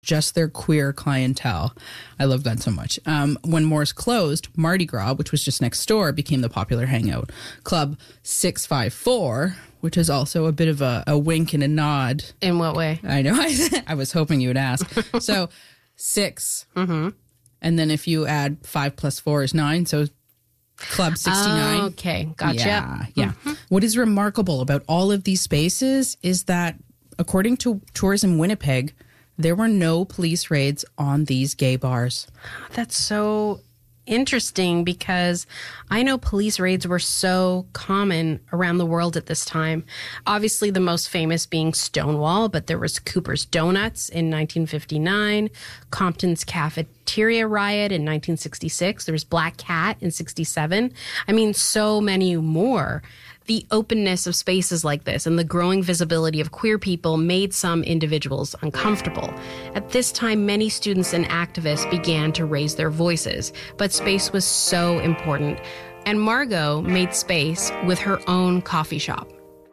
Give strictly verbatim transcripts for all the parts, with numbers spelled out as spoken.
just their queer clientele. I love that so much. Um, when Moores closed, Mardi Gras, which was just next door, became the popular hangout. Club six five four, which is also a bit of a, a wink and a nod. In what way? I know. I, I was hoping you would ask. So six. Mm-hmm. And then if you add five plus four is nine. So Club sixty-nine. Oh, okay. Gotcha. Yeah. yeah. Mm-hmm. What is remarkable about all of these spaces is that, according to Tourism Winnipeg, there were no police raids on these gay bars. That's so interesting because I know police raids were so common around the world at this time. Obviously, the most famous being Stonewall, but there was Cooper's Donuts in nineteen fifty-nine, Compton's Cafeteria Riot in nineteen sixty-six, there was Black Cat in sixty-seven. I mean, so many more. The openness of spaces like this and the growing visibility of queer people made some individuals uncomfortable. At this time, many students and activists began to raise their voices, but space was so important. And Margot made space with her own coffee shop.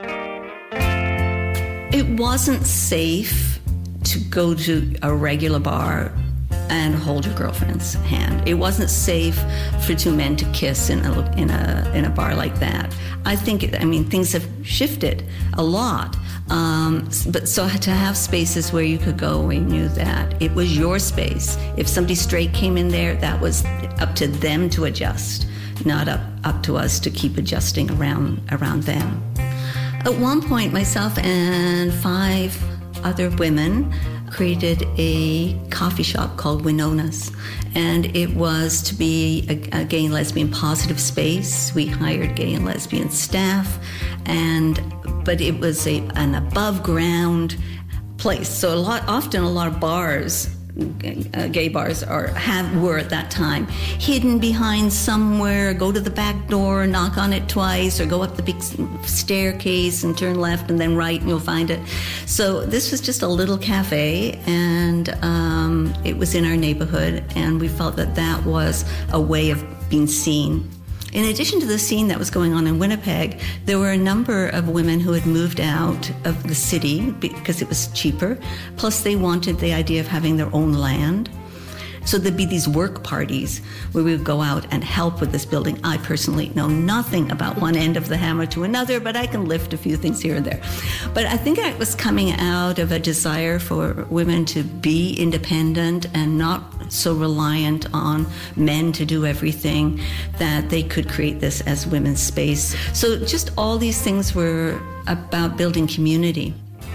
It wasn't safe to go to a regular bar and hold your girlfriend's hand. It wasn't safe for two men to kiss in a in a in a bar like that. I think, I mean, things have shifted a lot. Um, but so to have spaces where you could go where you knew that it was your space. If somebody straight came in there, that was up to them to adjust, not up up to us to keep adjusting around around them. At one point, myself and five other women created a coffee shop called Winona's, and it was to be a, a gay and lesbian positive space. We hired gay and lesbian staff, and but it was a an above ground place. So a lot, often a lot of bars, uh, gay bars, are have were at that time hidden behind somewhere. Go to the back door, knock on it twice, or go up the big staircase and turn left and then right, and you'll find it. So this was just a little cafe, and um, it was in our neighborhood, and we felt that that was a way of being seen. In addition to the scene that was going on in Winnipeg, there were a number of women who had moved out of the city because it was cheaper. Plus, they wanted the idea of having their own land. So there'd be these work parties where we would go out and help with this building. I personally know nothing about one end of the hammer to another, but I can lift a few things here and there. But I think it was coming out of a desire for women to be independent and not so reliant on men to do everything, that they could create this as women's space. So just all these things were about building community.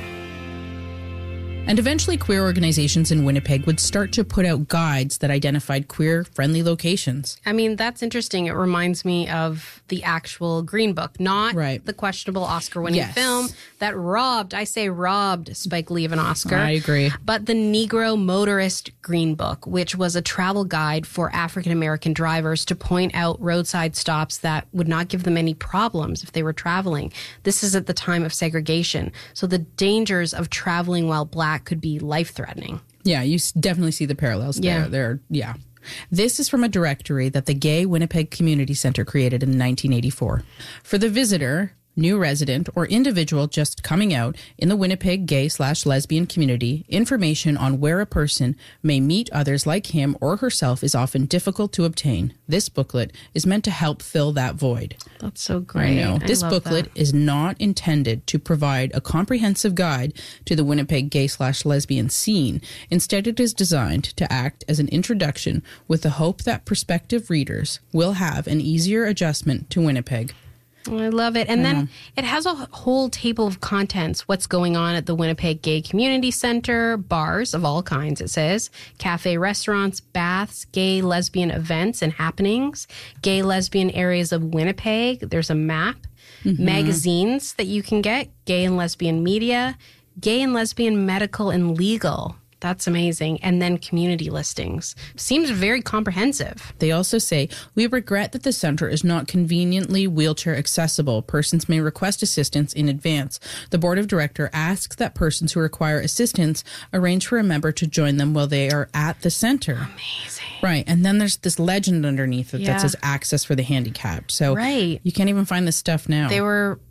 And eventually, queer organizations in Winnipeg would start to put out guides that identified queer-friendly locations. I mean, that's interesting. It reminds me of the actual Green Book, not right. the questionable Oscar-winning yes. film that robbed, I say robbed, Spike Lee of an Oscar. I agree. But the Negro Motorist Green Book, which was a travel guide for African-American drivers to point out roadside stops that would not give them any problems if they were traveling. This is at the time of segregation. So the dangers of traveling while black could be life-threatening. Yeah, you definitely see the parallels there. Yeah. There, yeah. This is from a directory that the Gay Winnipeg Community Center created in nineteen eighty-four. For the visitor, new resident, or individual just coming out in the Winnipeg gay slash lesbian community, information on where a person may meet others like him or herself is often difficult to obtain. This booklet is meant to help fill that void. That's so great. I know. I This love booklet that. is not intended to provide a comprehensive guide to the Winnipeg gay slash lesbian scene. Instead, it is designed to act as an introduction with the hope that prospective readers will have an easier adjustment to Winnipeg. I love it. And then it has a whole table of contents. What's going on at the Winnipeg Gay Community Center, bars of all kinds, it says, cafe, restaurants, baths, gay, lesbian events and happenings, gay, lesbian areas of Winnipeg. There's a map, mm-hmm. magazines that you can get, gay and lesbian media, gay and lesbian medical and legal. That's amazing. And then community listings. Seems very comprehensive. They also say, we regret that the center is not conveniently wheelchair accessible. Persons may request assistance in advance. The board of director asks that persons who require assistance arrange for a member to join them while they are at the center. Amazing. Right. And then there's this legend underneath it Yeah. that says access for the handicapped. So right. you can't even find this stuff now. They were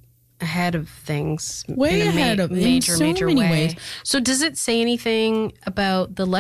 ahead of things. Way in a ahead ma- of in major, so major many way. ways. So does it say anything about the